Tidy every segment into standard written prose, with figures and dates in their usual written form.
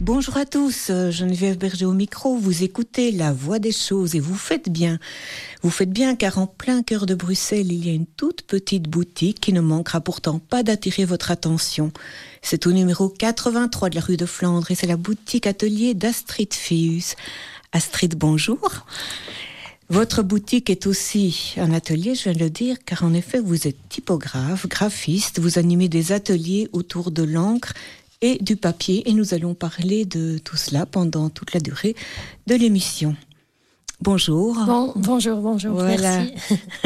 Bonjour à tous, Geneviève Berger au micro, vous écoutez La Voix des choses et vous faites bien. Vous faites bien car en plein cœur de Bruxelles, il y a une toute petite boutique qui ne manquera pourtant pas d'attirer votre attention. C'est au numéro 83 de la rue de Flandre et c'est la boutique atelier d'Astrid Feus. Astrid, bonjour. Votre boutique est aussi un atelier, je viens de le dire, car en effet vous êtes typographe, graphiste, vous animez des ateliers autour de l'encre et du papier, et nous allons parler de tout cela pendant toute la durée de l'émission. Bonjour. Bonjour, voilà. Merci.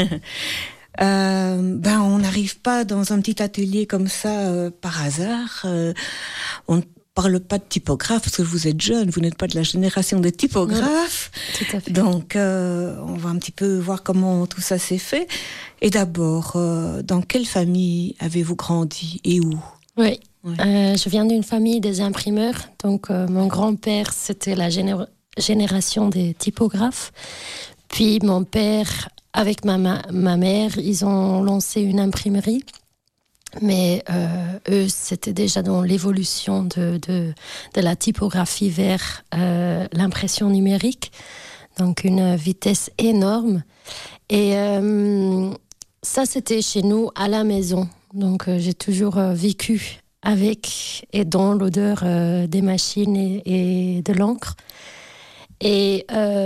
On n'arrive pas dans un petit atelier comme ça par hasard. On ne parle pas de typographe parce que vous êtes jeune, vous n'êtes pas de la génération des typographes. Oui, tout à fait. Donc, on va un petit peu voir comment tout ça s'est fait. Et d'abord, dans quelle famille avez-vous grandi et où ? Oui. Je viens d'une famille des imprimeurs, donc mon grand-père c'était la génération des typographes, puis mon père avec ma mère ils ont lancé une imprimerie, mais eux c'était déjà dans l'évolution de la typographie vers l'impression numérique, donc une vitesse énorme, et ça c'était chez nous à la maison, donc j'ai toujours vécu avec et dans l'odeur des machines et de l'encre. Et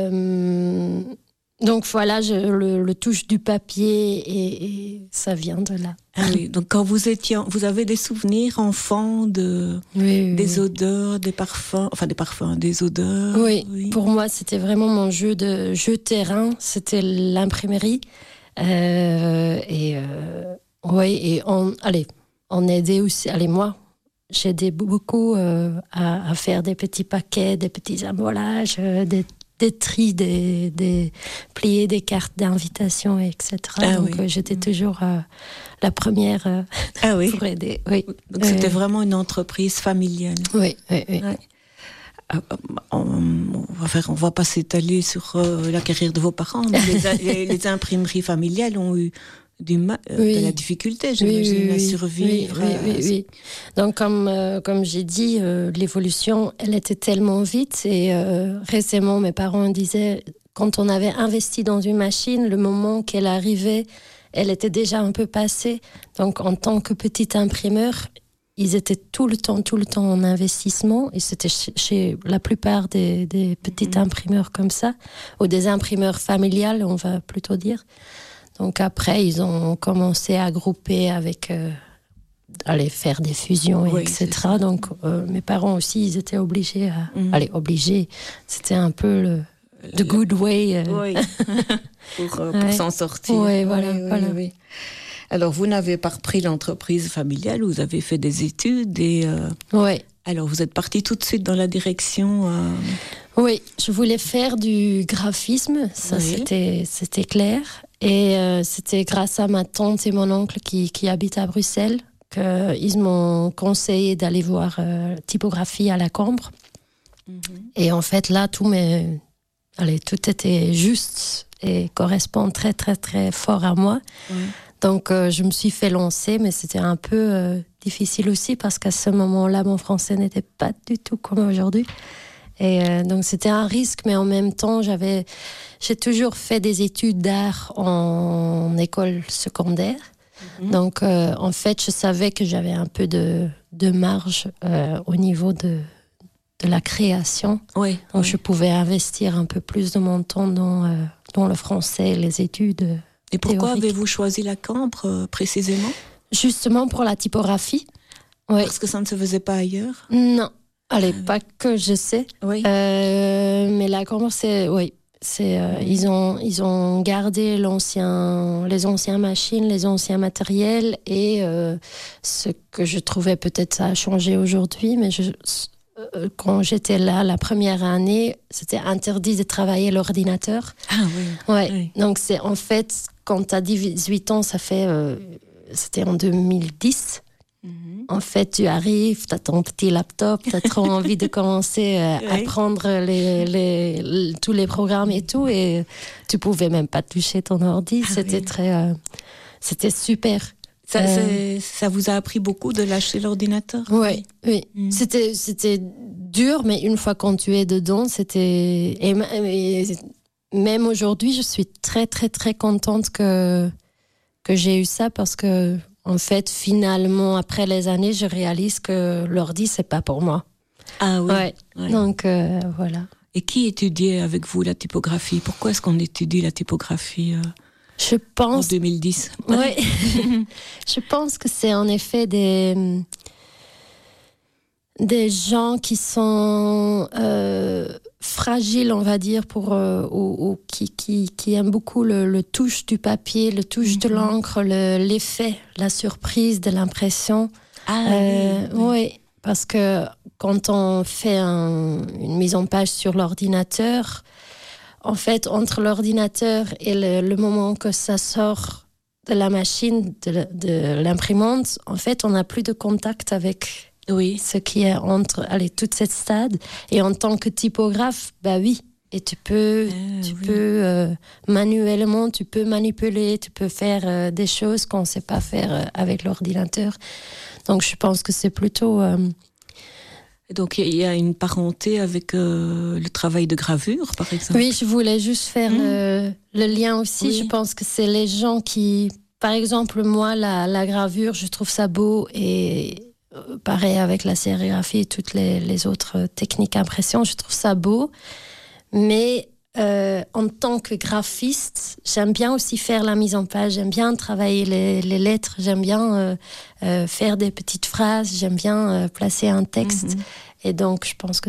donc voilà, le touche du papier et ça vient de là. Ah oui, donc quand vous avez des souvenirs enfants des odeurs, des parfums, des odeurs. Oui, pour moi c'était vraiment mon jeu terrain, c'était l'imprimerie. On aidait aussi, moi, j'aidais beaucoup à faire des petits paquets, des petits embalages, des tris, des plier des cartes d'invitation, etc. J'étais toujours la première pour aider. Oui. Donc c'était vraiment une entreprise familiale. Oui. On va pas s'étaler sur la carrière de vos parents, mais les imprimeries familiales ont eu de la difficulté, j'imagine, à survivre. Oui. Donc, comme j'ai dit, l'évolution, elle était tellement vite. Et récemment, mes parents disaient, quand on avait investi dans une machine, le moment qu'elle arrivait, elle était déjà un peu passée. Donc, en tant que petit imprimeur, ils étaient tout le temps en investissement. Et c'était chez la plupart des petits imprimeurs comme ça, ou des imprimeurs familiales, on va plutôt dire. Donc après, ils ont commencé à grouper avec, aller faire des fusions, etc. Donc mes parents aussi, ils étaient obligés obligés. C'était un peu the good way. Pour s'en sortir. Oui. Alors, vous n'avez pas repris l'entreprise familiale, vous avez fait des études et... Alors, vous êtes partie tout de suite dans la direction... Oui, je voulais faire du graphisme, ça c'était clair. Et c'était grâce à ma tante et mon oncle qui habitent à Bruxelles qu'ils m'ont conseillé d'aller voir typographie à la Cambre. Et en fait, là, tout était juste et correspond très, très, très fort à moi. Donc, je me suis fait lancer, mais c'était un peu difficile aussi parce qu'à ce moment-là, mon français n'était pas du tout comme aujourd'hui. Et donc c'était un risque, mais en même temps, j'ai toujours fait des études d'art en école secondaire. Donc en fait, je savais que j'avais un peu de marge au niveau de la création. Donc je pouvais investir un peu plus de mon temps dans le français et les études. Et pourquoi avez-vous choisi la Cambre précisément ? Justement pour la typographie. Parce que ça ne se faisait pas ailleurs ? Non. Pas que je sais. Mais la Cambre, ils ont gardé les anciennes machines, les anciens matériels, et ce que je trouvais, peut-être ça a changé aujourd'hui, mais quand j'étais là la première année, c'était interdit de travailler l'ordinateur. Donc c'est en fait, quand tu as 18 ans, ça fait c'était en 2010. En fait, tu arrives, tu as ton petit laptop, tu as trop envie de commencer à apprendre tous les programmes et tout, et tu pouvais même pas toucher ton ordi. C'était super. Ça vous a appris beaucoup de lâcher l'ordinateur ? Oui. C'était dur, mais une fois quand tu es dedans, c'était... Et même aujourd'hui, je suis très, très, très contente que j'ai eu ça parce que, en fait, finalement, après les années, je réalise que l'ordi, c'est pas pour moi. Ah oui. Ouais. Donc, voilà. Et qui étudiait avec vous la typographie? Pourquoi est-ce qu'on étudie la typographie je pense... en 2010? Ouais. Je pense que c'est en effet des gens qui sont fragiles, on va dire, ou qui aiment beaucoup le touche du papier, le touche de l'encre, l'effet, la surprise de l'impression. Oui, parce que quand on fait une mise en page sur l'ordinateur, en fait, entre l'ordinateur et le moment que ça sort de la machine, de l'imprimante, en fait, on n'a plus de contact avec ce qui est entre toute cette stade. Et en tant que typographe, oui. Et tu peux manuellement, tu peux manipuler, tu peux faire des choses qu'on ne sait pas faire avec l'ordinateur. Donc, je pense que c'est plutôt... Donc, il y a une parenté avec le travail de gravure, par exemple. Oui, je voulais juste faire le lien aussi. Oui. Je pense que c'est les gens qui... Par exemple, moi, la gravure, je trouve ça beau. Et pareil avec la sérigraphie et toutes les autres techniques d'impression, je trouve ça beau. Mais en tant que graphiste, j'aime bien aussi faire la mise en page. J'aime bien travailler les lettres. J'aime bien faire des petites phrases. J'aime bien placer un texte. Et donc, je pense que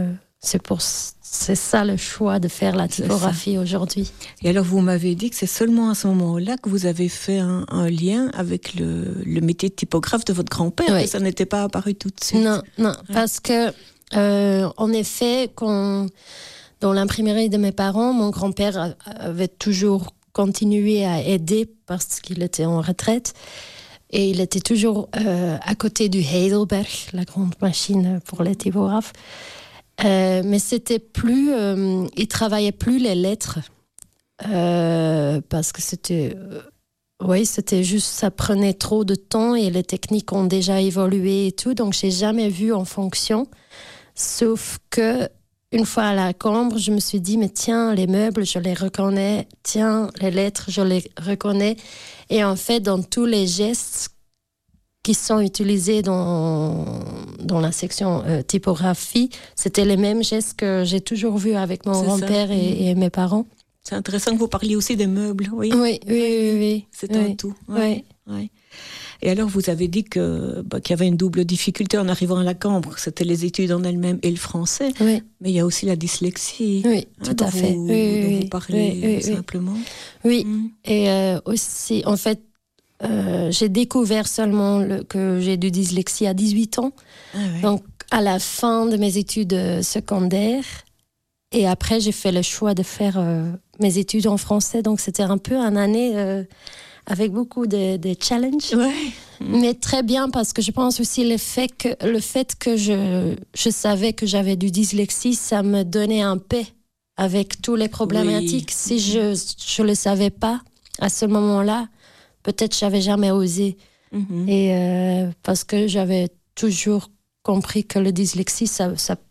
c'est ça le choix de faire la typographie aujourd'hui. Et alors, vous m'avez dit que c'est seulement à ce moment-là que vous avez fait un lien avec le métier de typographe de votre grand-père, que ça n'était pas apparu tout de suite. Non, parce que, en effet, dans l'imprimerie de mes parents, mon grand-père avait toujours continué à aider parce qu'il était en retraite. Et il était toujours à côté du Heidelberg, la grande machine pour les typographes. Mais c'était plus... il travaillait plus les lettres. Parce que c'était... c'était juste... Ça prenait trop de temps et les techniques ont déjà évolué et tout. Donc, j'ai jamais vu en fonction. Sauf que une fois à la Cambre, je me suis dit, mais tiens, les meubles, je les reconnais. Tiens, les lettres, je les reconnais. Et en fait, dans tous les gestes qui sont utilisés dans la section typographie, c'était les mêmes gestes que j'ai toujours vus avec mon grand-père et mes parents. C'est intéressant que vous parliez aussi des meubles, oui. Oui. C'est un tout. Oui. Et alors, vous avez dit qu'il y avait une double difficulté en arrivant à la Cambre. C'était les études en elles-mêmes et le français. Oui. Mais il y a aussi la dyslexie. Oui, tout à fait. Dont vous parlez simplement. Oui. Et aussi, en fait, j'ai découvert seulement que j'ai du dyslexie à 18 ans. Donc, à la fin de mes études secondaires. Et après, j'ai fait le choix de faire mes études en français. Donc, c'était un peu une année... avec beaucoup de challenges, mais très bien parce que je pense aussi le fait que je savais que j'avais du dyslexie, ça me donnait un paix avec tous les problématiques. Si je le savais pas à ce moment-là, peut-être j'avais jamais osé. Et parce que j'avais toujours compris que le dyslexie, ça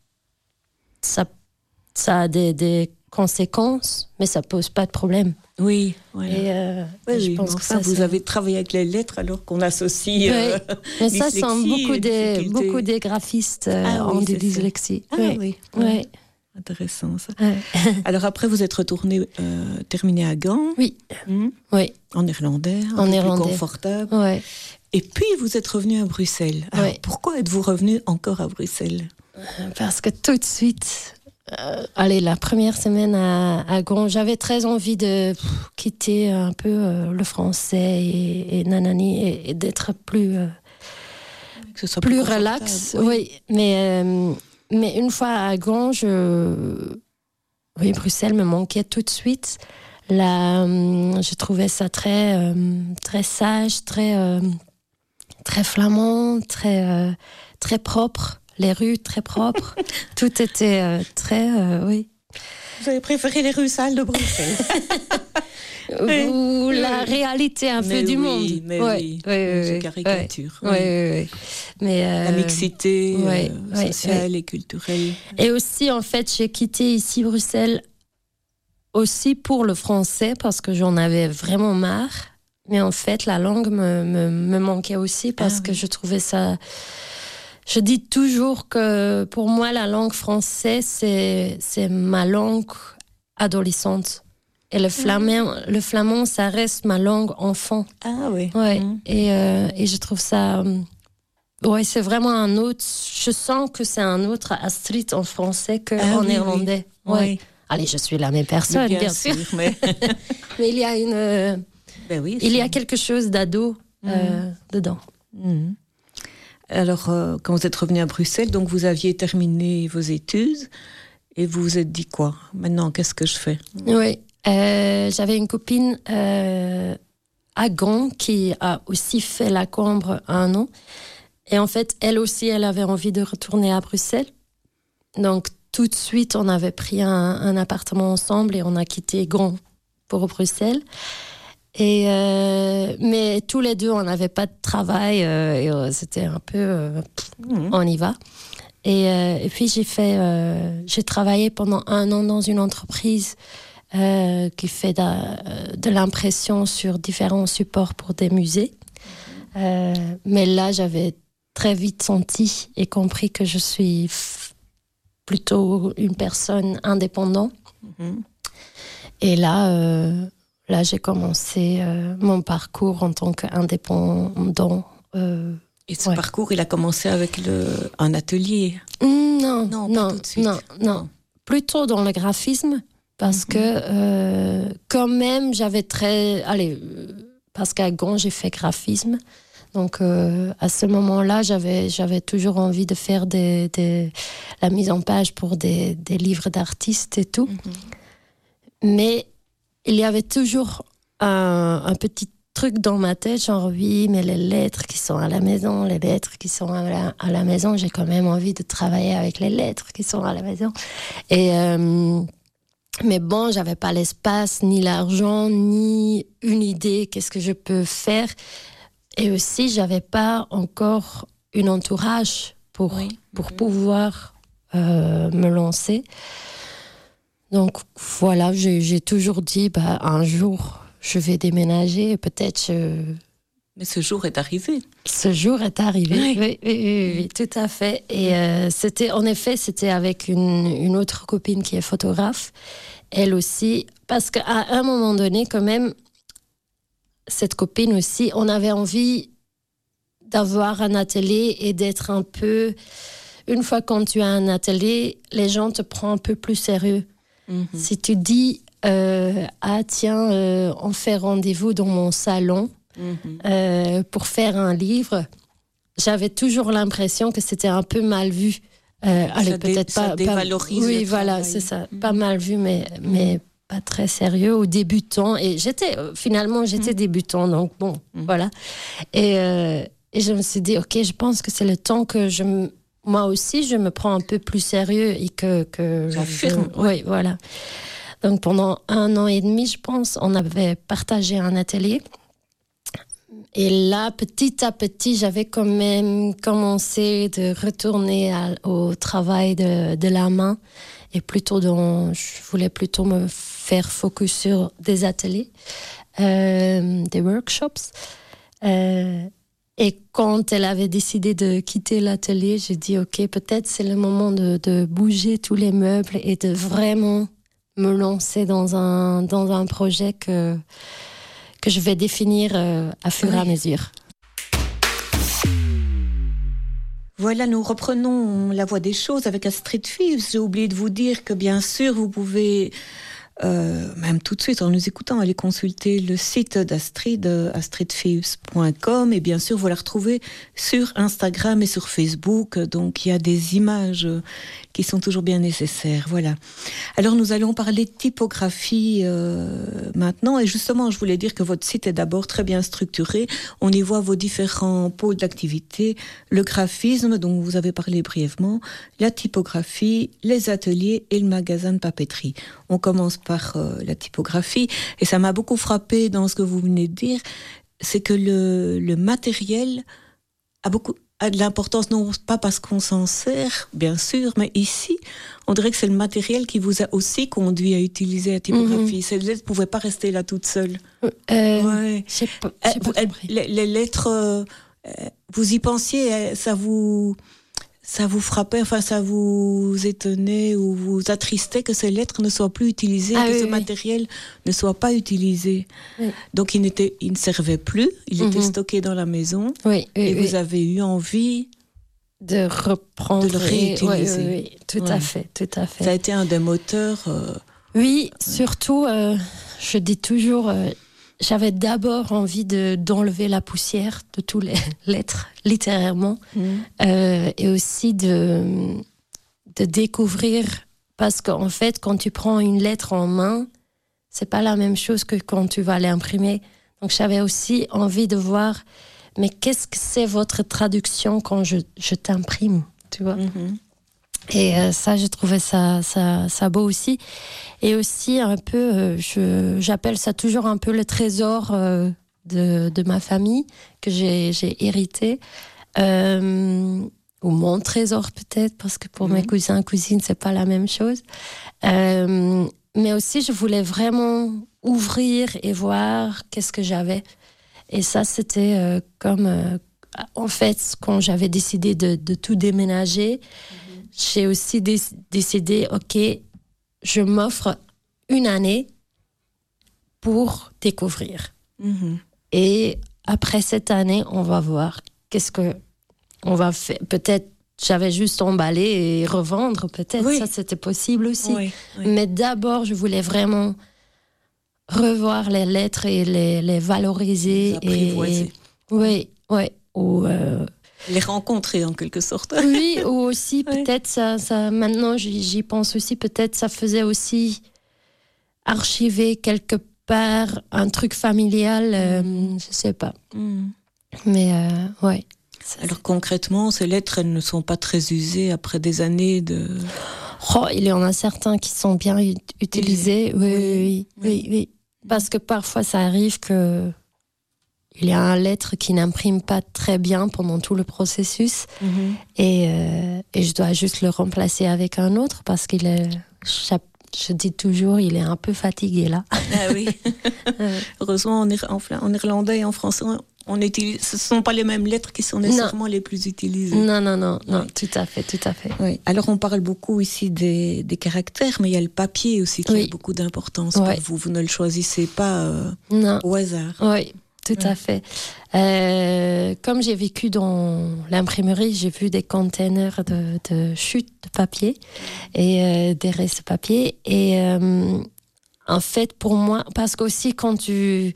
a des conséquences, mais ça pose pas de problème. Oui, voilà. Et je pense que ça, vous avez travaillé avec les lettres alors qu'on associe. Mais ça, c'est beaucoup des graphistes ont des dyslexies. Oui. Intéressant ça. Alors après, vous êtes retourné terminer à Gand. Oui. En néerlandais, plus confortable. Oui. Et puis vous êtes revenu à Bruxelles. Alors, pourquoi êtes-vous revenu encore à Bruxelles? Parce que tout de suite. La première semaine à Gand, j'avais très envie de quitter un peu le français et nanani et d'être plus relax. Oui, mais une fois à Gand, Bruxelles me manquait tout de suite. Là, je trouvais ça très très sage, très flamand, très propre. Les rues très propres, tout était très, Vous avez préféré les rues sales de Bruxelles? ou la réalité un peu du monde. C'est caricature. Mais, la mixité sociale et culturelle. Et aussi, en fait, j'ai quitté ici Bruxelles aussi pour le français parce que j'en avais vraiment marre. Mais en fait, la langue me manquait aussi parce que je trouvais ça... Je dis toujours que pour moi, la langue française, c'est ma langue adolescente. Et le flamand, ça reste ma langue enfant. Ah oui. Ouais. Et je trouve ça... c'est vraiment un autre... Je sens que c'est un autre Astrid en français qu'en néerlandais. Oui. Ouais. Allez, je suis la même personne, bien sûr. Mais il y a il y a quelque chose d'ado dedans. Alors, quand vous êtes revenu à Bruxelles, donc vous aviez terminé vos études et vous vous êtes dit quoi ? Maintenant, qu'est-ce que je fais ? Oui, j'avais une copine à Gand qui a aussi fait la Cambre 1 an. Et en fait, elle aussi, elle avait envie de retourner à Bruxelles. Donc, tout de suite, on avait pris un appartement ensemble et on a quitté Gand pour Bruxelles. Mais tous les deux, on n'avait pas de travail. Et c'était un peu... on y va. Et puis, j'ai travaillé pendant 1 an dans une entreprise qui fait de l'impression sur différents supports pour des musées. Mais là, j'avais très vite senti et compris que je suis plutôt une personne indépendante. Et là, j'ai commencé mon parcours en tant qu'indépendant. Et ce parcours, il a commencé avec un atelier ? Non, pas tout de suite. Non. Plutôt dans le graphisme, parce que quand même, parce qu'à Gand, j'ai fait graphisme. Donc, à ce moment-là, j'avais toujours envie de faire la mise en page pour des livres d'artistes et tout. Mais il y avait toujours un petit truc dans ma tête, genre oui, mais les lettres qui sont à la maison, j'ai quand même envie de travailler avec les lettres qui sont à la maison. Mais bon, j'avais pas l'espace, ni l'argent, ni une idée, qu'est-ce que je peux faire. Et aussi, j'avais pas encore un entourage pour pouvoir me lancer. Donc voilà, j'ai toujours dit, un jour, je vais déménager et peut-être... Mais ce jour est arrivé. Ce jour est arrivé, oui, tout à fait. Et c'était avec une autre copine qui est photographe. Elle aussi, parce qu'à un moment donné, quand même, cette copine aussi, on avait envie d'avoir un atelier et d'être un peu... Une fois quand tu as un atelier, les gens te prennent un peu plus sérieux. Si tu dis, on fait rendez-vous dans mon salon pour faire un livre, j'avais toujours l'impression que c'était un peu mal vu. Ça dévalorise. Oui, voilà, c'est ça. Pas mal vu, mais pas très sérieux aux débutants. Et j'étais débutant, donc bon, voilà. Et je me suis dit, ok, je pense que c'est le temps que moi aussi, je me prends un peu plus sérieux et que j'affirme. Oui, voilà. Donc pendant 1 an et demi, je pense, on avait partagé un atelier. Et là, petit à petit, j'avais quand même commencé de retourner au travail de la main. Et je voulais plutôt me faire focus sur des ateliers, des workshops. Et quand elle avait décidé de quitter l'atelier, j'ai dit, ok, peut-être c'est le moment de bouger tous les meubles et de vraiment me lancer dans un projet que je vais définir à fur et à mesure. Voilà, nous reprenons la voie des choses avec Astrid Fives. J'ai oublié de vous dire que bien sûr, vous pouvez, même tout de suite en nous écoutant, aller consulter le site d'Astrid, astridfives.com, et bien sûr, vous la retrouvez sur Instagram et sur Facebook. Donc, il y a des images qui sont toujours bien nécessaires. Voilà. Alors, nous allons parler de typographie maintenant. Et justement, je voulais dire que votre site est d'abord très bien structuré. On y voit vos différents pôles d'activité, le graphisme, dont vous avez parlé brièvement, la typographie, les ateliers et le magasin de papeterie. On commence par la typographie. Et ça m'a beaucoup frappé dans ce que vous venez de dire, c'est que le matériel a de l'importance, non pas parce qu'on s'en sert, bien sûr, mais ici, on dirait que c'est le matériel qui vous a aussi conduit à utiliser la typographie. Ces lettres ne pouvaient pas rester là toutes seules. Ouais. J'ai pas compris. Les lettres, vous y pensiez, ça vous frappait, enfin ça vous étonnait ou vous attristait que ces lettres ne soient plus utilisées, que ce matériel ne soit pas utilisé. Oui. Donc il ne servait plus, il était stocké dans la maison. Et vous avez eu envie de reprendre, de le réutiliser. Oui, tout à fait. Ça a été un des moteurs. Oui, surtout, je dis toujours. J'avais d'abord envie d'enlever la poussière de toutes les lettres, littérairement, et aussi de découvrir, parce qu'en fait, quand tu prends une lettre en main, c'est pas la même chose que quand tu vas l'imprimer. Donc, j'avais aussi envie de voir, mais qu'est-ce que c'est votre traduction quand je t'imprime, tu vois? Et ça, je trouvais ça beau aussi. Et aussi un peu, j'appelle ça toujours un peu le trésor de ma famille que j'ai hérité, ou mon trésor peut-être, parce que pour mes cousins, cousines, c'est pas la même chose. Mais aussi, je voulais vraiment ouvrir et voir qu'est-ce que j'avais. Et ça, c'était en fait, quand j'avais décidé de tout déménager, j'ai aussi décidé, ok, je m'offre une année pour découvrir. Et après cette année, on va voir qu'est-ce que on va faire. Peut-être j'avais juste emballé et revendre, peut-être ça c'était possible aussi. Mais d'abord, je voulais vraiment revoir les lettres et les valoriser. Les rencontrer en quelque sorte. Oui, ou aussi peut-être ça maintenant j'y pense aussi, peut-être ça faisait aussi archiver quelque part un truc familial, je sais pas. Mais ouais. Alors concrètement, ces lettres, elles ne sont pas très usées après des années de... Oh, il y en a certains qui sont bien utilisés, oui. Parce que parfois ça arrive que il y a un lettre qui n'imprime pas très bien pendant tout le processus et je dois juste le remplacer avec un autre parce qu'il est, je dis toujours, il est un peu fatigué là. Ah oui. Heureusement, en irlandais et en français, ce ne sont pas les mêmes lettres qui sont nécessairement les plus utilisées. Non, tout à fait. Oui. Alors, on parle beaucoup ici des caractères, mais il y a le papier aussi qui a beaucoup d'importance pour vous. Vous ne le choisissez pas au hasard. Oui. Tout à fait. Comme j'ai vécu dans l'imprimerie, j'ai vu des containers de chutes de papier et des restes de papier. Et en fait, pour moi, parce qu'aussi quand tu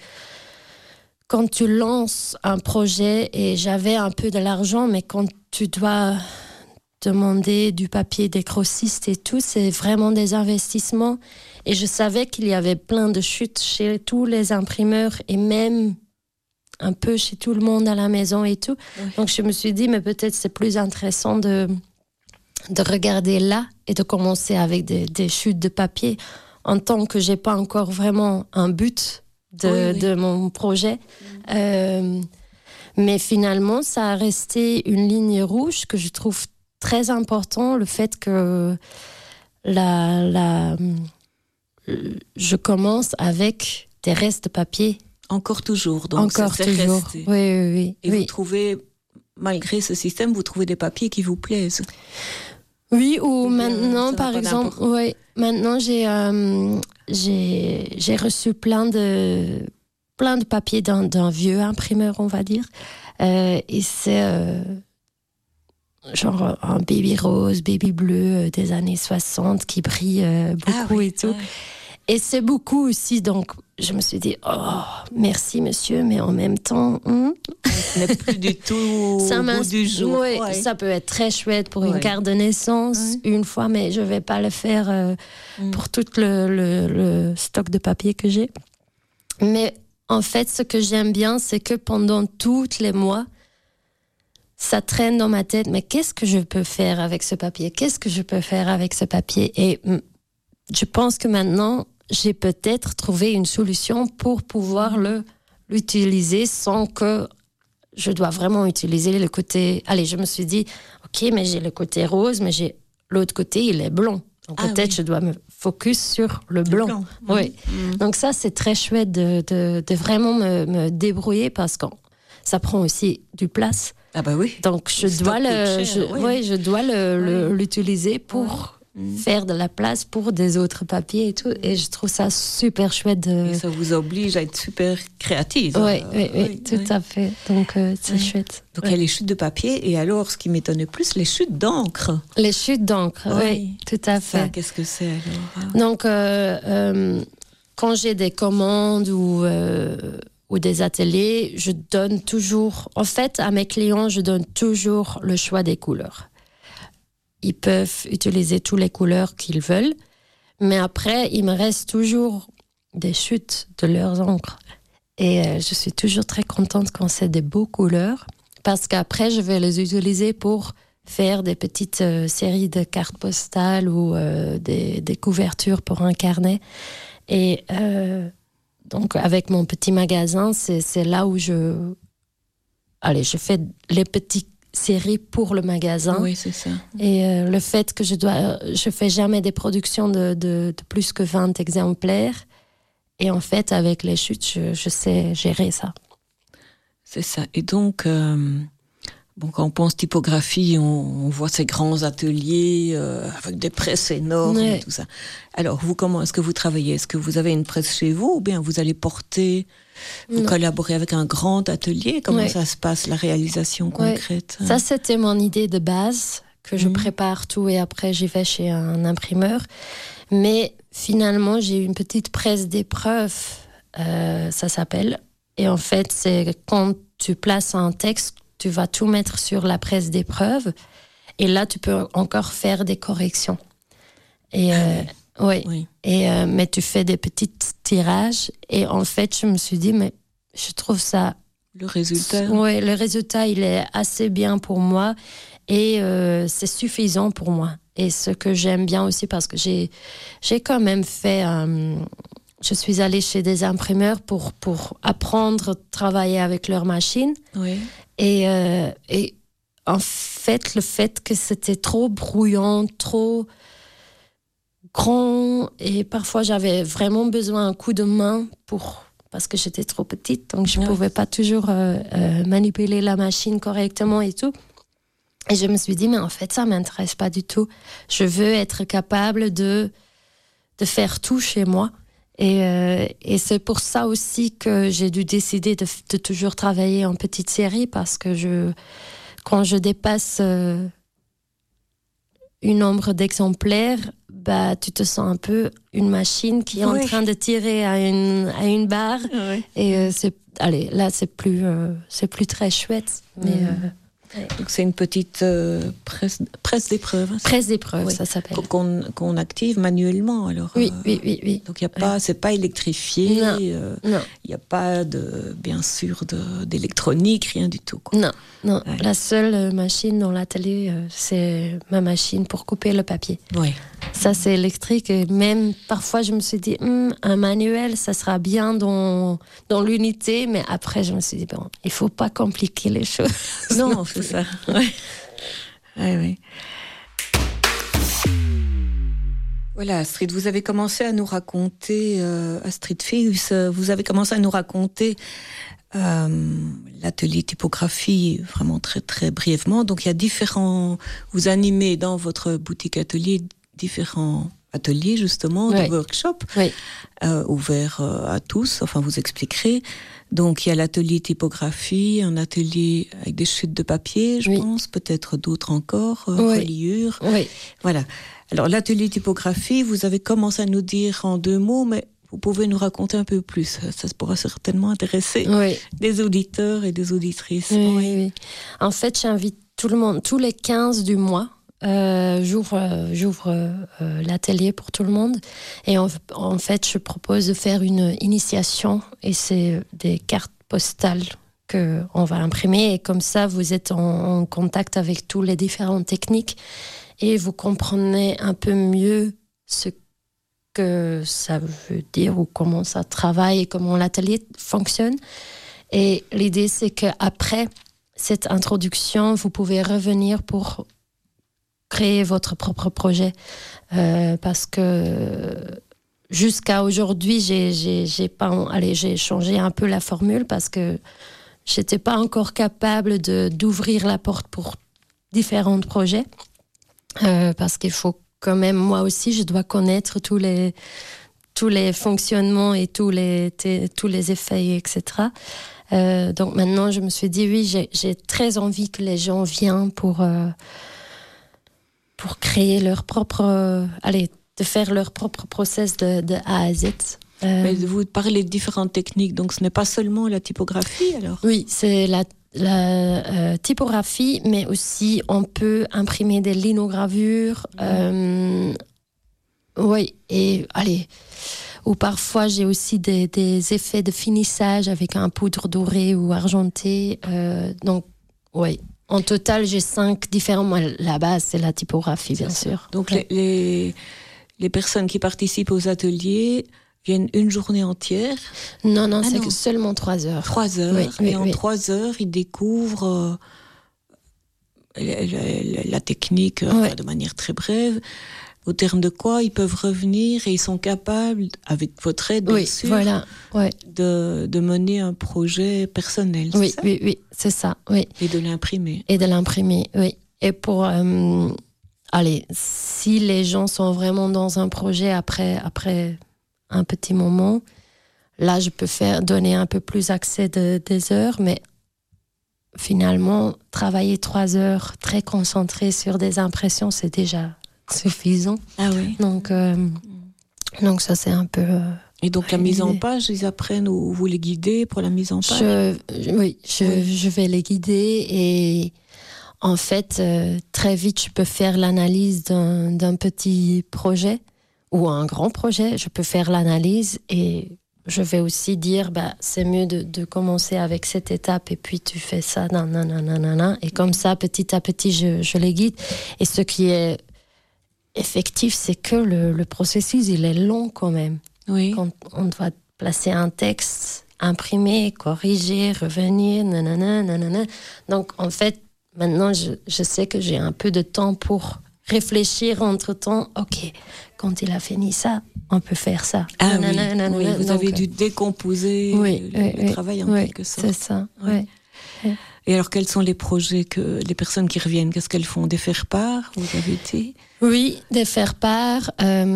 lances un projet, et j'avais un peu de l'argent, mais quand tu dois demander du papier des grossistes et tout, c'est vraiment des investissements. Et je savais qu'il y avait plein de chutes chez tous les imprimeurs et même un peu chez tout le monde à la maison et tout. Donc je me suis dit, mais peut-être c'est plus intéressant de regarder là et de commencer avec des chutes de papier en tant que j'ai pas encore vraiment un but de mon projet. Mais finalement, ça a resté une ligne rouge que je trouve très important, le fait que je commence avec des restes de papier. Encore toujours, donc encore toujours. Resté. Oui. Et vous trouvez, malgré ce système, vous trouvez des papiers qui vous plaisent? Oui, ou maintenant, par exemple, maintenant j'ai reçu plein de papiers d'un vieux imprimeur, on va dire, et c'est genre un baby rose, baby bleu des années 60 qui brille beaucoup et tout. Et c'est beaucoup aussi, donc je me suis dit, oh, merci monsieur, mais en même temps... Ce n'est plus du tout au goût du jour. Ça peut être très chouette pour une carte de naissance, une fois, mais je ne vais pas le faire pour tout le stock de papier que j'ai. Mais en fait, ce que j'aime bien, c'est que pendant tous les mois, ça traîne dans ma tête, mais qu'est-ce que je peux faire avec ce papier? Qu'est-ce que je peux faire avec ce papier? Et je pense que maintenant, j'ai peut-être trouvé une solution pour pouvoir l'utiliser sans que je dois vraiment utiliser le côté... Allez, je me suis dit, ok, mais j'ai le côté rose, mais j'ai l'autre côté, il est blanc. Donc peut-être je dois me focus sur le blanc. Oui. Donc ça, c'est très chouette de vraiment me débrouiller parce que ça prend aussi du place. Ah bah oui. Donc je dois l'utiliser pour faire de la place pour des autres papiers et tout. Et je trouve ça super chouette. Et ça vous oblige à être super créative. Oui, tout à fait. Donc c'est chouette. Donc il y a les chutes de papier et alors, ce qui m'étonne le plus, les chutes d'encre. Les chutes d'encre, oui, tout à fait. Ça, qu'est-ce que c'est alors? Donc quand j'ai des commandes ou des ateliers, je donne toujours... En fait, à mes clients, je donne toujours le choix des couleurs. Ils peuvent utiliser toutes les couleurs qu'ils veulent, mais après, il me reste toujours des chutes de leurs encres. Et je suis toujours très contente quand c'est des beaux couleurs, parce qu'après, je vais les utiliser pour faire des petites séries de cartes postales ou des couvertures pour un carnet. Et donc, avec mon petit magasin, c'est là où je fais les petites séries pour le magasin. Oui, c'est ça. Et le fait que je fais jamais des productions de plus que 20 exemplaires. Et en fait, avec les chutes, je sais gérer ça. C'est ça. Et donc, quand on pense typographie, on voit ces grands ateliers avec des presses énormes et tout ça. Alors, vous, comment est-ce que vous travaillez? Est-ce que vous avez une presse chez vous ou bien vous allez vous collaborez avec un grand atelier? Comment ça se passe, la réalisation concrète? Ça, c'était mon idée de base, que je prépare tout et après, j'y vais chez un imprimeur. Mais finalement, j'ai une petite presse d'épreuve, ça s'appelle. Et en fait, c'est quand tu places un texte, tu vas tout mettre sur la presse d'épreuve. Et là, tu peux encore faire des corrections. Et mais tu fais des petits tirages. Et en fait, je me suis dit, mais je trouve ça... Le résultat? Oui, le résultat, il est assez bien pour moi. Et c'est suffisant pour moi. Et ce que j'aime bien aussi, parce que j'ai quand même fait... je suis allée chez des imprimeurs pour apprendre à travailler avec leurs machines. Oui. Et en fait, le fait que c'était trop brouillon, trop grand, et parfois j'avais vraiment besoin d'un coup de main parce que j'étais trop petite, donc je ne pouvais pas toujours manipuler la machine correctement et tout. Et je me suis dit, mais en fait, ça ne m'intéresse pas du tout. Je veux être capable de faire tout chez moi. Et c'est pour ça aussi que j'ai dû décider de toujours travailler en petite série, parce que quand je dépasse une nombre d'exemplaires, tu te sens un peu une machine qui est en train de tirer à une barre. Oui. Et là, c'est plus très chouette. Mais, donc c'est une petite presse d'épreuve. Presse d'épreuve, ça s'appelle. Qu'on active manuellement alors. Oui. Donc c'est pas électrifié. Non. Il n'y a pas bien sûr d'électronique, rien du tout, quoi. Non. Ouais. La seule machine dans l'atelier, c'est ma machine pour couper le papier. Oui. Ça, c'est électrique. Et même parfois, je me suis dit, un manuel, ça sera bien dans l'unité. Mais après, je me suis dit, il ne faut pas compliquer les choses. Non, c'est ça. Oui. Voilà, Astrid, vous avez commencé à nous raconter, Astrid Feus, vous avez commencé à nous raconter l'atelier typographie vraiment très très brièvement. Donc il y a vous animez dans votre boutique atelier différents ateliers justement, de workshops ouverts à tous, enfin vous expliquerez. Donc il y a l'atelier typographie, un atelier avec des chutes de papier, je pense, peut-être d'autres encore, reliures. Oui. Voilà. Alors l'atelier typographie, vous avez commencé à nous dire en 2 mots, mais vous pouvez nous raconter un peu plus. Ça pourra certainement intéresser des auditeurs et des auditrices. Oui. En fait, j'invite tout le monde, tous les 15 du mois, j'ouvre l'atelier pour tout le monde. Et en fait, je propose de faire une initiation. Et c'est des cartes postales qu'on va imprimer. Et comme ça, vous êtes en contact avec toutes les différentes techniques. Et vous comprenez un peu mieux ce que ça veut dire ou comment ça travaille et comment l'atelier fonctionne. Et l'idée, c'est qu'après cette introduction, vous pouvez revenir pour créer votre propre projet. Parce que jusqu'à aujourd'hui, j'ai changé un peu la formule parce que j'étais pas encore capable d'ouvrir la porte pour différents projets. Parce qu'il faut quand même, moi aussi, je dois connaître tous les fonctionnements et tous les effets, etc. Donc maintenant, je me suis dit, oui, j'ai très envie que les gens viennent pour créer leur propre... de faire leur propre process de A à Z. Mais vous parlez de différentes techniques, donc ce n'est pas seulement la typographie, alors? Oui, c'est la typographie, mais aussi on peut imprimer des linogravures. Oui, et ou parfois j'ai aussi des effets de finissage avec un poudre dorée ou argentée. Donc, oui. En total, j'ai 5 différents... La base, c'est la typographie, bien sûr. Donc, les personnes qui participent aux ateliers viennent une journée entière? Non, c'est seulement 3 heures. 3 heures. Oui, en 3 heures, ils découvrent la technique de manière très brève. Au terme de quoi ils peuvent revenir et ils sont capables, avec votre aide, bien sûr, de mener un projet personnel. Oui, c'est ça. Oui. Et de l'imprimer. Oui. Et pour... si les gens sont vraiment dans un projet après un petit moment, là, je peux donner un peu plus accès des heures, mais finalement, travailler 3 heures très concentré sur des impressions, c'est déjà suffisant. Ah oui. Donc ça, c'est un peu... Et donc la mise en page, ils apprennent ou vous les guidez pour la mise en page? Je vais les guider et en fait, très vite, je peux faire l'analyse d'un petit projet ou un grand projet. Je peux faire l'analyse et je vais aussi dire, c'est mieux de commencer avec cette étape et puis tu fais ça, et comme ça, petit à petit, je les guide. Et ce qui est effectif, c'est que le processus, il est long quand même. Oui. Quand on doit placer un texte, imprimer, corriger, revenir, nanana. Donc, en fait, maintenant, je sais que j'ai un peu de temps pour réfléchir entre-temps. OK, quand il a fini ça, on peut faire ça. Ah oui, vous avez dû décomposer le travail en quelque sorte. C'est ça, oui. Et alors, quels sont les projets que les personnes qui reviennent, qu'est-ce qu'elles font? Des faire-part, vous avez été? Oui, des faire-part,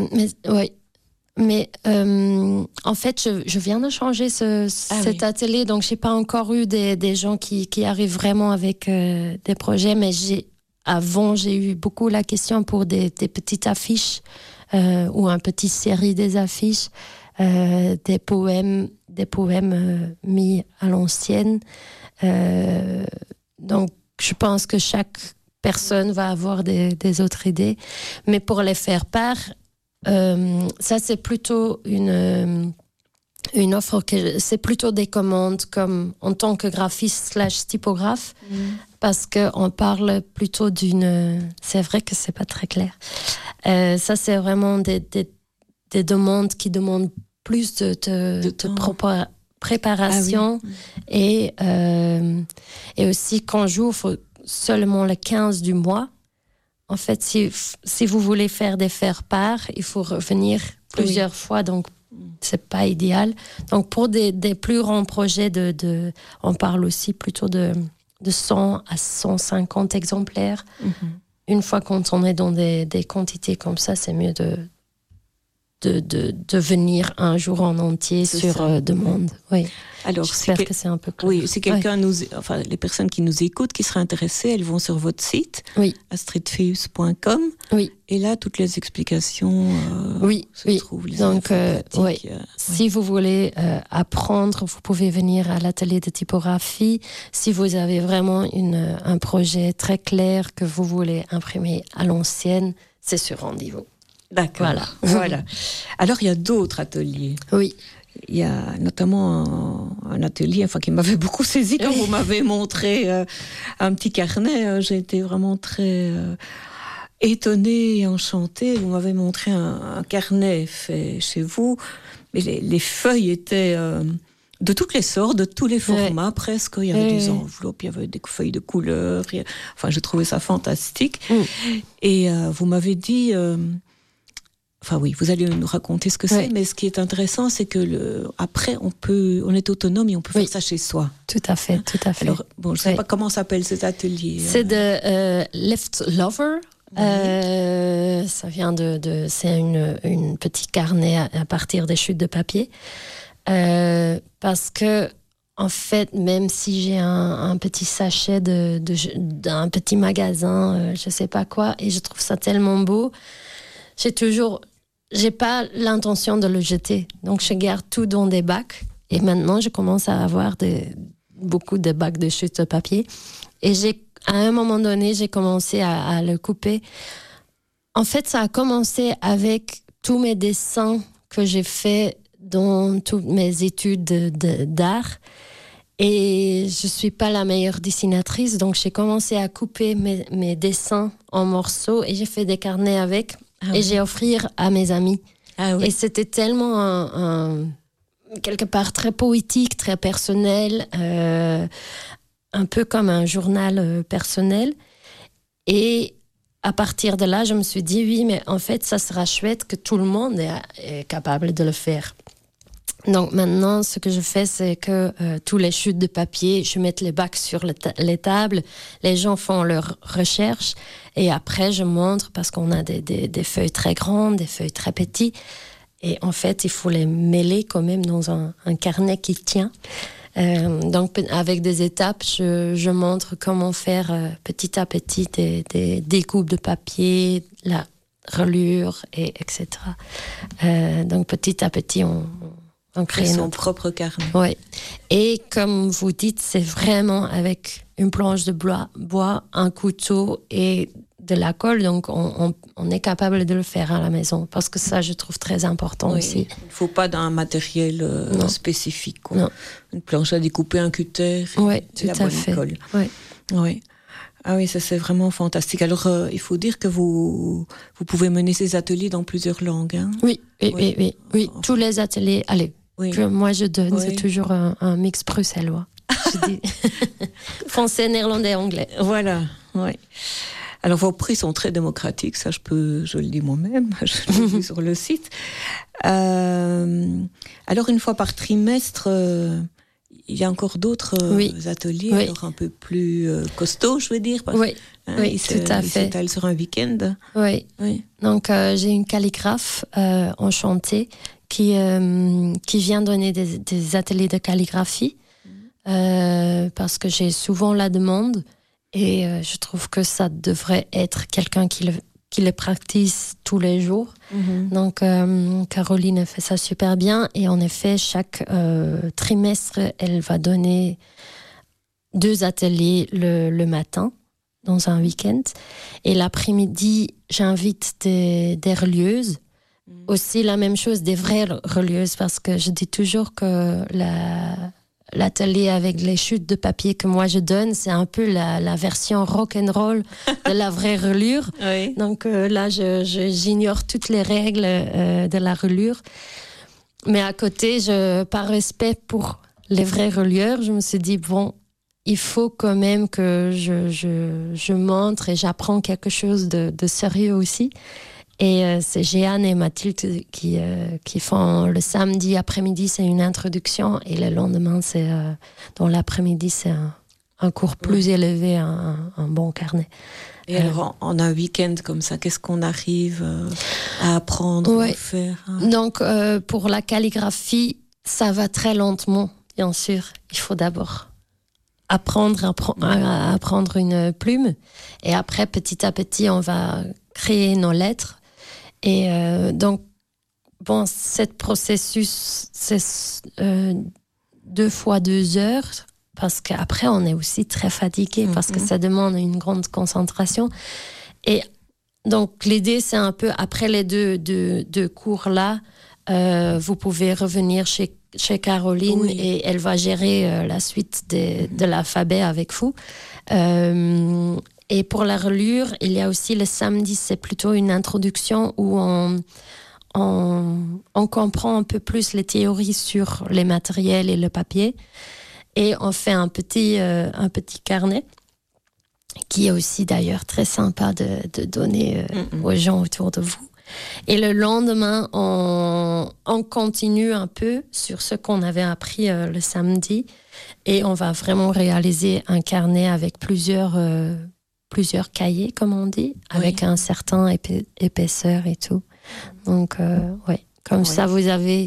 mais en fait, je viens de changer cet atelier, donc j'ai pas encore eu des gens qui arrivent vraiment avec des projets, mais avant, j'ai eu beaucoup la question pour des petites affiches ou une petite série des affiches, des poèmes mis à l'ancienne. Donc, je pense que chaque personne va avoir des autres idées. Mais pour les faire part, ça, c'est plutôt une offre, c'est plutôt des commandes comme en tant que graphiste / typographe, parce qu'on parle plutôt c'est vrai que c'est pas très clair. Ça, c'est vraiment des demandes qui demandent plus de propre préparation. Et aussi, quand j'ouvre seulement le 15 du mois, en fait, si vous voulez faire des faire-part, il faut revenir plusieurs fois, donc c'est pas idéal. Donc, pour des plus grands projets, on parle aussi plutôt de 100 à 150 exemplaires. Une fois quand on est dans des quantités comme ça, c'est mieux de venir un jour en entier sur demande. Oui. Alors, j'espère que c'est un peu clair. Oui, si quelqu'un les personnes qui nous écoutent, qui seraient intéressées, elles vont sur votre site, astridfeus.com. Oui. Et là, toutes les explications se trouvent. Donc, si vous voulez apprendre, vous pouvez venir à l'atelier de typographie. Si vous avez vraiment un projet très clair que vous voulez imprimer à l'ancienne, c'est sur rendez-vous. D'accord. Voilà. Alors, il y a d'autres ateliers. Oui. Il y a notamment un atelier qui m'avait beaucoup saisi quand vous m'avez montré un petit carnet. J'ai été vraiment très étonnée et enchantée. Vous m'avez montré un carnet fait chez vous, mais les feuilles étaient de toutes les sortes, de tous les formats presque. Il y avait des enveloppes, il y avait des feuilles de couleurs. Enfin, j'ai trouvé ça fantastique. Et vous m'avez dit... Enfin oui, vous allez nous raconter ce que c'est, mais ce qui est intéressant, c'est que après, on est autonome et on peut faire ça chez soi. Tout à fait, tout à fait. Alors, bon, je ne sais pas comment s'appelle cet atelier. C'est de Left Lover. Ça vient c'est une petite carnet à partir des chutes de papier. Parce que, en fait, même si j'ai un petit sachet d'un petit magasin, je ne sais pas quoi, et je trouve ça tellement beau, j'ai pas l'intention de le jeter. Donc, je garde tout dans des bacs. Et maintenant, je commence à avoir beaucoup de bacs de chutes de papier. Et à un moment donné, j'ai commencé à le couper. En fait, ça a commencé avec tous mes dessins que j'ai faits dans toutes mes études d'art. Et je suis pas la meilleure dessinatrice. Donc, j'ai commencé à couper mes dessins en morceaux et j'ai fait des carnets avec. Et j'ai offert à mes amis. Et c'était tellement quelque part très poétique, très personnel, un peu comme un journal personnel. Et à partir de là, je me suis dit, oui, mais en fait, ça sera chouette que tout le monde est capable de le faire. Donc maintenant, ce que je fais, c'est que tous les chutes de papier, je mets les bacs sur les tables, les gens font leurs recherches et après je montre parce qu'on a des feuilles très grandes, des feuilles très petites et en fait, il faut les mêler quand même dans un carnet qui tient. Donc avec des étapes, je montre comment faire petit à petit des découpes de papier, la relure, etc. Donc petit à petit, on crée son propre carnet. Oui. Et comme vous dites, c'est vraiment avec une planche de bois, un couteau et de la colle. Donc, on est capable de le faire à la maison. Parce que ça, je trouve très important aussi. Il ne faut pas d'un matériel spécifique. Quoi. Non. Une planche à découper, un cutter, tout la à bonne fait. colle. Oui. Ah oui, ça c'est vraiment fantastique. Alors, il faut dire que vous pouvez mener ces ateliers dans plusieurs langues. Hein? Oui. Tous les ateliers... Allez. Que moi je donne, c'est toujours un mix bruxellois. Je dis français, néerlandais, anglais. Voilà, oui. Alors vos prix sont très démocratiques, ça je le dis moi-même, je l'ai vu sur le site. Alors une fois par trimestre, il y a encore d'autres ateliers, alors un peu plus costauds, je veux dire. Parce, tout à fait. Ils s'étalent sur un week-end. Oui. Donc j'ai une calligraphe enchantée qui vient donner des ateliers de calligraphie parce que j'ai souvent la demande et je trouve que ça devrait être quelqu'un qui le pratique tous les jours. Donc Caroline fait ça super bien et en effet chaque trimestre elle va donner 2 ateliers le matin dans un week-end et l'après-midi j'invite des relieuses. Aussi la même chose, des vraies relieuses, parce que je dis toujours que l'atelier avec les chutes de papier que moi je donne, c'est un peu la version rock'n'roll de la vraie reliure. Donc là, j'ignore toutes les règles de la reliure. Mais à côté, par respect pour les vrais relieurs, je me suis dit, bon, il faut quand même que je montre et j'apprends quelque chose de sérieux aussi. Et c'est Jeanne et Mathilde qui font le samedi après-midi, c'est une introduction, et le lendemain, dans l'après-midi, c'est un cours plus élevé, un bon carnet. Et alors, en un week-end comme ça, qu'est-ce qu'on arrive à apprendre, à faire Donc, pour la calligraphie, ça va très lentement, bien sûr. Il faut d'abord apprendre à prendre une plume, et après, petit à petit, on va créer nos lettres. Et donc, bon, ce processus, c'est 2 fois 2 heures, parce qu'après, on est aussi très fatigué, parce que ça demande une grande concentration. Et donc, l'idée, c'est un peu, après les deux cours-là, vous pouvez revenir chez Caroline et elle va gérer la suite de l'alphabet avec vous. Et pour la reliure, il y a aussi le samedi, c'est plutôt une introduction où on comprend un peu plus les théories sur les matériels et le papier. Et on fait un petit carnet qui est aussi d'ailleurs très sympa de donner aux gens autour de vous. Et le lendemain, on continue un peu sur ce qu'on avait appris le samedi et on va vraiment réaliser un carnet avec plusieurs cahiers, comme on dit, avec un certain épaisseur et tout. Donc, comme ça, vous avez...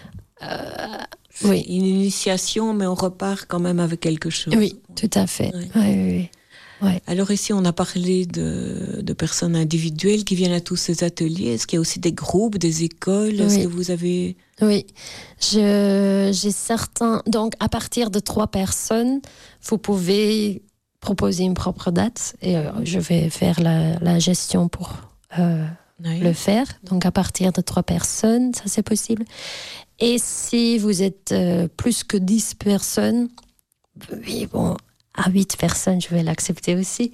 une initiation, mais on repart quand même avec quelque chose. Oui, tout à fait. Oui. Ouais. Alors ici, on a parlé de personnes individuelles qui viennent à tous ces ateliers. Est-ce qu'il y a aussi des groupes, des écoles? Est-ce que vous avez... Oui, j'ai certains... Donc, à partir de 3 personnes, vous pouvez proposer une propre date et je vais faire la gestion pour le faire. Donc, à partir de 3 personnes, ça c'est possible. Et si vous êtes plus que 10 personnes, oui, bon... À 8 personnes, je vais l'accepter aussi.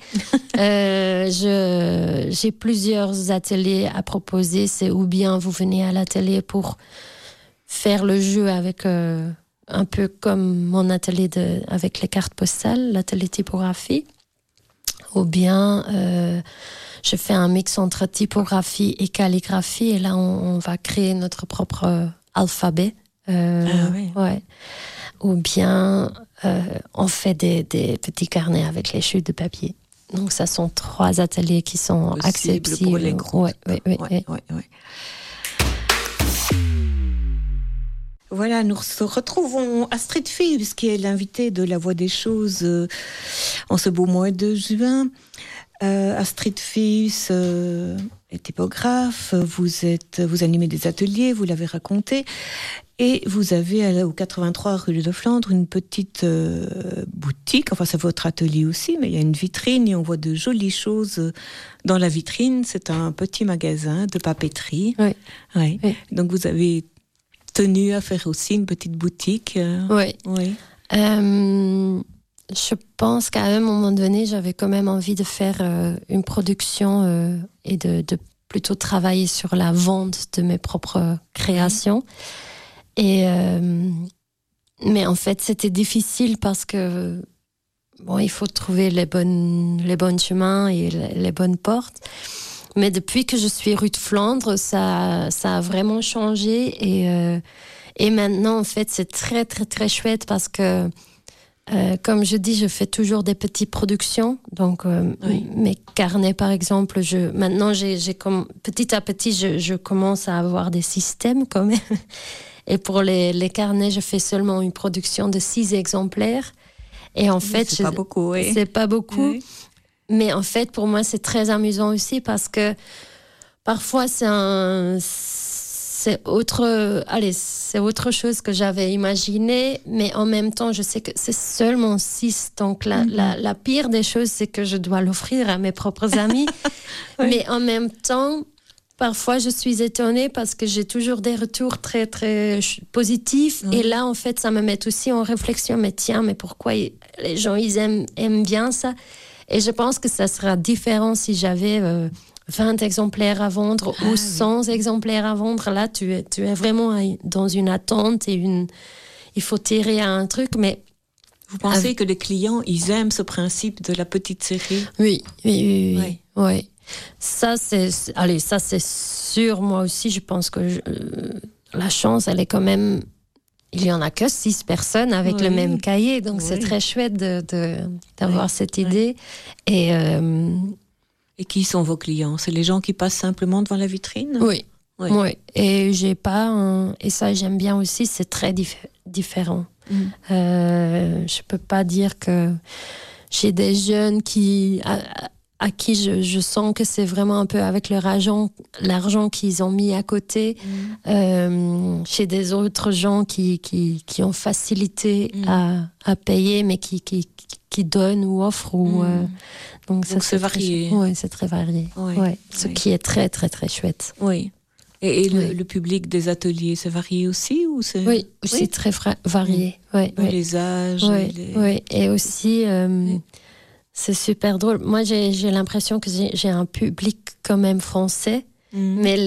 J'ai plusieurs ateliers à proposer. C'est ou bien vous venez à l'atelier pour faire le jeu avec un peu comme mon atelier avec les cartes postales, l'atelier typographie. Ou bien je fais un mix entre typographie et calligraphie. Et là, on va créer notre propre alphabet. Ouais. Ou bien on fait des petits carnets avec les chutes de papier. Donc ça sont 3 ateliers qui sont accessibles pour les groupes. Ouais. Voilà, nous retrouvons Astrid Phillips, qui est l'invitée de La Voix des Choses en ce beau mois de juin. Astrid Phillips est typographe, vous animez des ateliers, vous l'avez raconté. Et vous avez au 83 rue de Flandre une petite boutique, enfin c'est votre atelier aussi, mais il y a une vitrine et on voit de jolies choses dans la vitrine. C'est un petit magasin de papeterie. Oui. Donc vous avez tenu à faire aussi une petite boutique. Oui. Je pense qu'à un moment donné, j'avais quand même envie de faire une production et de plutôt travailler sur la vente de mes propres créations. Mais en fait, c'était difficile parce que il faut trouver les bons chemins et les bonnes portes. Mais depuis que je suis rue de Flandre, ça a vraiment changé et maintenant, en fait, c'est très très très chouette parce que comme je dis, je fais toujours des petites productions. Donc, mes carnets, par exemple, maintenant, petit à petit, je commence à avoir des systèmes quand même. Et pour les carnets, je fais seulement une production de 6 exemplaires. Et en fait, c'est pas beaucoup. Oui. C'est pas beaucoup. Oui. Mais en fait, pour moi, c'est très amusant aussi parce que parfois, c'est autre chose que j'avais imaginé. Mais en même temps, je sais que c'est seulement 6. Donc, la pire des choses, c'est que je dois l'offrir à mes propres amis. Mais en même temps... Parfois, je suis étonnée parce que j'ai toujours des retours très, très positifs. Et là, en fait, ça me met aussi en réflexion. Mais pourquoi les gens, ils aiment bien ça? Et je pense que ça sera différent si j'avais 20 exemplaires à vendre ou 100 exemplaires à vendre. Là, tu es vraiment dans une attente et il faut tirer à un truc. Mais vous pensez que les clients, ils aiment ce principe de la petite série? Oui. Ça, c'est sûr. Moi aussi, je pense que la chance, elle est quand même... Il n'y en a que 6 personnes avec le même cahier. Donc, c'est très chouette d'avoir cette idée. Et qui sont vos clients? C'est les gens qui passent simplement devant la vitrine? Oui. Et j'ai pas... Et ça, j'aime bien aussi. C'est très différent. Je peux pas dire que j'ai des jeunes à qui je sens que c'est vraiment un peu avec l'argent qu'ils ont mis à côté. Chez des autres gens qui ont facilité à payer, mais qui donnent ou offrent. Donc c'est varié. Oui, c'est très varié. Ce qui est très, très, très chouette. Oui. Et le public des ateliers, c'est varié aussi ou c'est... Oui, aussi très varié. Les âges. Oui. Et aussi... C'est super drôle. Moi, j'ai l'impression que j'ai un public quand même français, mais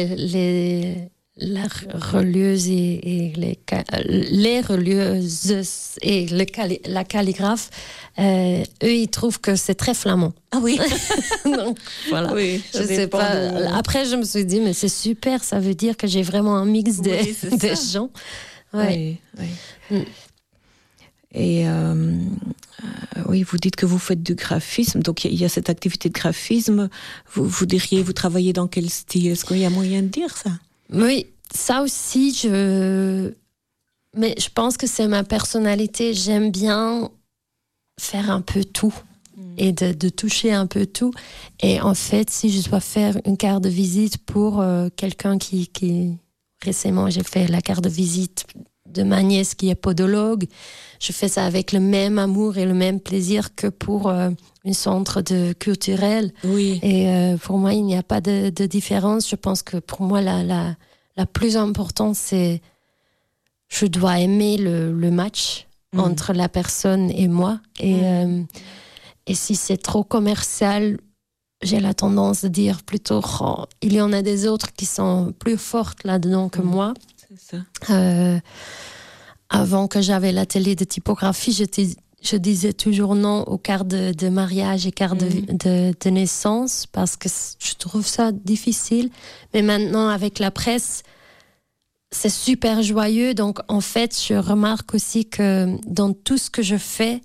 la relieuse et les relieuses et la calligraphe, eux, ils trouvent que c'est très flamand. Ah oui. Donc, voilà. Oui, je sais pas. Après, je me suis dit, mais c'est super, ça veut dire que j'ai vraiment un mix des gens. Ouais. Oui. Et oui, vous dites que vous faites du graphisme, donc il y a cette activité de graphisme. Vous diriez, vous travaillez dans quel style? Est-ce qu'il y a moyen de dire ça? Oui, ça aussi, mais je pense que c'est ma personnalité. J'aime bien faire un peu tout et de toucher un peu tout. Et en fait, si je dois faire une carte de visite pour quelqu'un qui... Récemment, j'ai fait la carte de visite de ma nièce qui est podologue. Je fais ça avec le même amour et le même plaisir que pour un centre culturel. Oui. Et pour moi, il n'y a pas de différence. Je pense que pour moi, la plus importante, c'est je dois aimer le match entre la personne et moi. Et si c'est trop commercial, j'ai la tendance de dire plutôt il y en a des autres qui sont plus fortes là-dedans que moi. C'est ça. Avant que j'avais l'atelier de typographie, je disais toujours non aux cartes de mariage et cartes de naissance parce que je trouve ça difficile. Mais maintenant, avec la presse, c'est super joyeux. Donc, en fait, je remarque aussi que dans tout ce que je fais,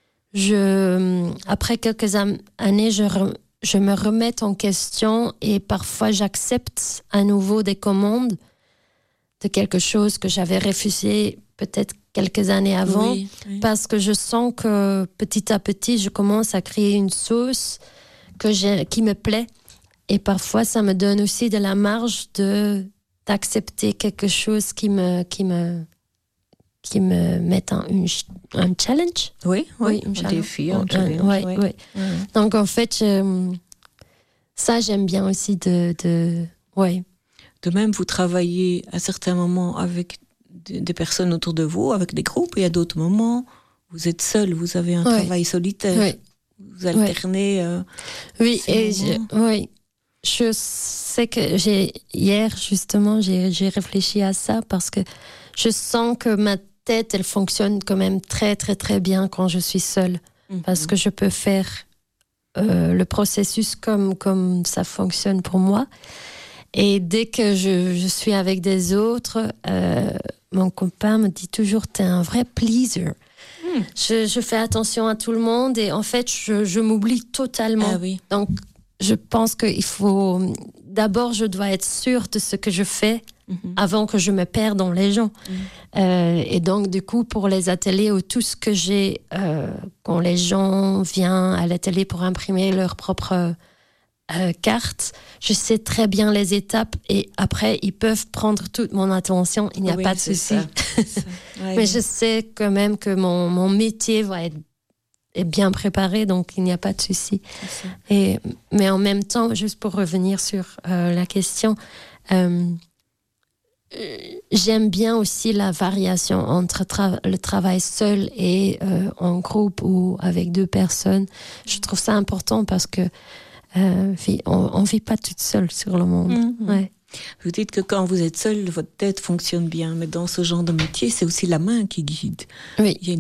après quelques années, je me remets en question et parfois j'accepte à nouveau des commandes de quelque chose que j'avais refusé peut-être quelques années avant, parce que je sens que petit à petit, je commence à créer une sauce qui me plaît. Et parfois, ça me donne aussi de la marge d'accepter quelque chose qui me met un challenge. Oui, un défi, un challenge. Oui. Donc, en fait, ça, j'aime bien aussi De même, vous travaillez à certains moments avec des personnes autour de vous, avec des groupes, et à d'autres moments, vous êtes seul, vous avez un travail solitaire. Oui. Vous alternez. Je sais que hier, justement, j'ai réfléchi à ça parce que je sens que ma tête, elle fonctionne quand même très, très, très bien quand je suis seule. Parce que je peux faire le processus comme ça fonctionne pour moi. Et dès que je suis avec des autres, mon copain me dit toujours « t'es un vrai pleaser ». Je fais attention à tout le monde et en fait, je m'oublie totalement. Ah oui. Donc, je pense qu'il faut... D'abord, je dois être sûre de ce que je fais avant que je me perde dans les gens. Et donc, du coup, pour les ateliers ou tout ce que j'ai, quand les gens viennent à l'atelier pour imprimer leur propre carte, je sais très bien les étapes et après, ils peuvent prendre toute mon attention. Il n'y a pas de souci. Mais je sais quand même que mon métier est bien préparé, donc il n'y a pas de souci. Mais en même temps, juste pour revenir sur la question, j'aime bien aussi la variation entre le travail seul et en groupe ou avec deux personnes. Je trouve ça important parce que on vit pas toute seule sur le monde. Vous dites que quand vous êtes seul, votre tête fonctionne bien, mais dans ce genre de métier, c'est aussi la main qui guide. Oui. Il y a une